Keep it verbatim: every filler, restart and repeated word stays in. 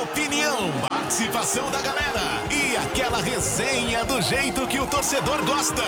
Opinião, participação da galera e aquela resenha do jeito que o torcedor gosta.